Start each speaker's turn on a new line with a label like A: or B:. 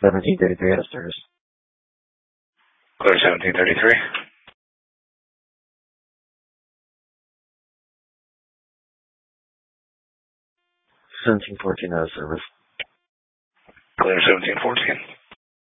A: 1733 out of service.
B: Clear 1733.
A: 1714 out of service.
B: Clear 1714.